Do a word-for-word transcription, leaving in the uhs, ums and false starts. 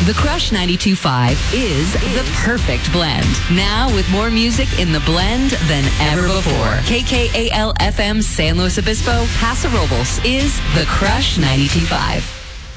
The Crush ninety-two point five is the perfect blend. Now with more music in the blend than ever before. K K A L F M San Luis Obispo, Paso Robles is The Crush ninety-two point five.